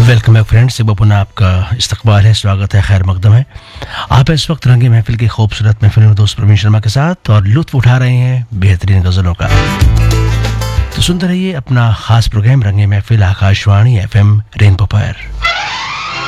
Welcome back friends, एक बार पुनः आपका इस्तकबाल है, स्वागत है, खैर मकदम है। आप इस वक्त रंगी महफिल की खूबसूरत महफिल में दोस्त प्रवीण शर्मा के साथ और लुत्फ उठा रहे हैं बेहतरीन गज़लों का। तो सुनते रहिए अपना खास प्रोग्राम रंगी महफिल आकाशवाणी FM रेनबो पर।